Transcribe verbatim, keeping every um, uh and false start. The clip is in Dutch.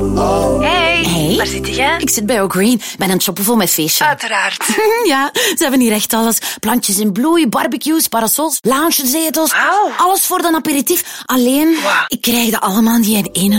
Hey, Hey. waar zit jij? Ik zit bij O'Green. Ik ben aan het shoppen voor mijn feestje. Uiteraard. Ja, ze hebben hier echt alles. Plantjes in bloei, barbecues, parasols, loungezetels. Wauw. Alles voor de aperitief. Alleen, Wow. ik krijg dat allemaal niet in één